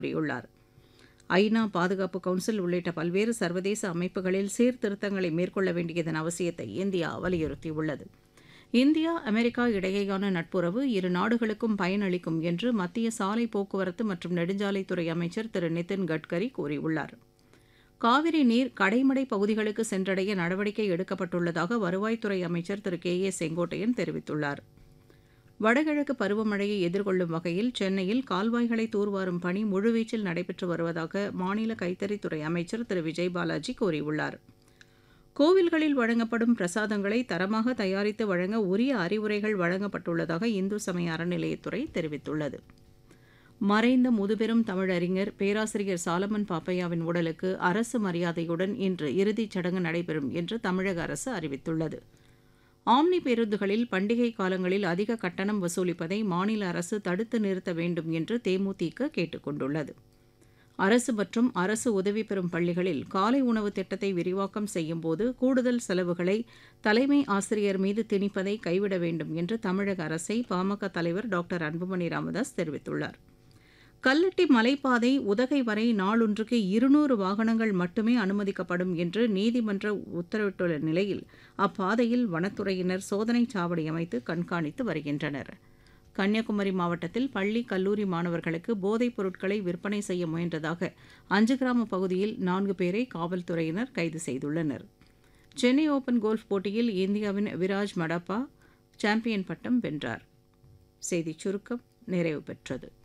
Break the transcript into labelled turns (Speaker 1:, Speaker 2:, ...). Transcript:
Speaker 1: கூறியுள்ளார். ஐநா பாதுகாப்பு கவுன்சில் உள்ளிட்ட பல்வேறு சர்வதேச அமைப்புகளில் சீர்திருத்தங்களை மேற்கொள்ள வேண்டியதன் அவசியத்தை இந்தியா வலியுறுத்தியுள்ளது. இந்தியா அமெரிக்கா இடையேயான நட்புறவு இரு நாடுகளுக்கும் பயனளிக்கும் என்று மத்திய சாலை போக்குவரத்து மற்றும் நெடுஞ்சாலைத்துறை அமைச்சர் திரு நிதின் கட்கரி கூறியுள்ளார். காவிரி நீர் கடைமடை பகுதிகளுக்கு சென்றடைய நடவடிக்கை எடுக்கப்பட்டுள்ளதாக வருவாய்த்துறை அமைச்சர் திரு கே ஏ செங்கோட்டையன் தெரிவித்துள்ளார். வடகிழக்கு பருவமழையை எதிர்கொள்ளும் வகையில் சென்னையில் கால்வாய்களை தூர்வாரும் பணி முழுவீச்சில் நடைபெற்று வருவதாக மாநில கைத்தறித்துறை அமைச்சர் திரு விஜய் பாலாஜி கூறியுள்ளார். கோவில்களில் வழங்கப்படும் பிரசாதங்களை தரமாக தயாரித்து வழங்க உரிய அறிவுரைகள் வழங்கப்பட்டுள்ளதாக இந்து சமய அறநிலையத்துறை தெரிவித்துள்ளது. மறைந்த முதுபெரும் தமிழறிஞர் பேராசிரியர் சாலமன் பாப்பையாவின் உடலுக்கு அரசு மரியாதையுடன் இன்று இறுதிச் சடங்கு நடைபெறும் என்று தமிழக அரசு அறிவித்துள்ளது. ஆம்னி பேருந்துகளில் பண்டிகை காலங்களில் அதிக கட்டணம் வசூலிப்பதை மாநில அரசு தடுத்து நிறுத்த வேண்டும் என்று தேமுதிக கேட்டுக் கொண்டுள்ளது. அரசு மற்றும் அரசு உதவி பெறும் பள்ளிகளில் காலை உணவு திட்டத்தை விரிவாக்கம் செய்யும்போது கூடுதல் செலவுகளை தலைமை ஆசிரியர் மீது திணிப்பதை கைவிட வேண்டும் என்று தமிழக அரசை பாமக தலைவர் டாக்டர் அன்புமணி ராமதாஸ் தெரிவித்துள்ளார். கல்லட்டி மலைப்பாதை உதகை வரை நாளொன்றுக்கு 200 வாகனங்கள் மட்டுமே அனுமதிக்கப்படும் என்று நீதிமன்றம் உத்தரவிட்டுள்ள நிலையில் அப்பாதையில் வனத்துறையினர் சோதனைச் சாவடி அமைத்து கண்காணித்து வருகின்றனர். கன்னியாகுமரி மாவட்டத்தில் பள்ளி கல்லூரி மாணவர்களுக்கு போதைப் பொருட்களை விற்பனை செய்ய முயன்றதாக 5 கிராம பகுதியில் 4 பேரை காவல்துறையினர் கைது செய்துள்ளனர். சென்னை ஓபன் கோல்ஃப் போட்டியில் இந்தியாவின் விராஜ் மடாப்பா சாம்பியன் பட்டம் வென்றார். செய்திச் சுருக்கம் நிறைவு பெற்றது.